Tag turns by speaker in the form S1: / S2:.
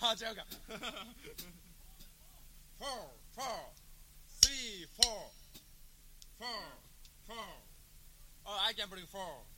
S1: 这个 4 4 3 4 4 4. Oh, I can bring 4.